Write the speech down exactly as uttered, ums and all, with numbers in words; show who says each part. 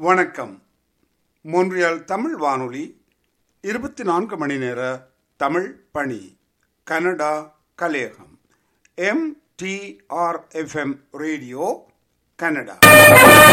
Speaker 1: வணக்கம். மொன்றியல் தமிழ் வானொலி இருபத்தி நான்கு மணி நேர தமிழ் பணி. Canada கலையகம். M D R F M radio Canada.